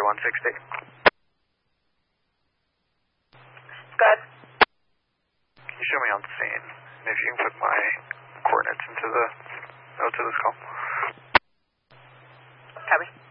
160. Go ahead. Can you show me on the scene? And if you can put my coordinates into the notes of this call. Copy.